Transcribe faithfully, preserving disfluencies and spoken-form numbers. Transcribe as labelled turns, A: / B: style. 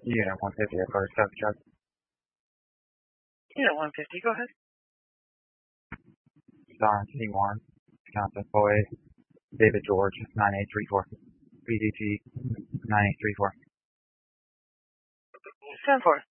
A: Unit one fifty, Air Force South Chuck.
B: Unit one fifty, go ahead.
A: Star Seymour, Wisconsin, four eight, David George, nine eight three four, B D T, nine eight three four.
B: seven four.